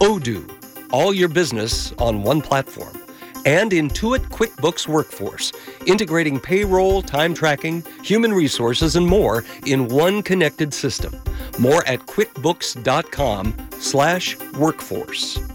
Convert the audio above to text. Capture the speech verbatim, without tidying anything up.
Odoo, all your business on one platform. And Intuit QuickBooks Workforce, integrating payroll, time tracking, human resources, and more in one connected system. More at quickbooks.com slash workforce.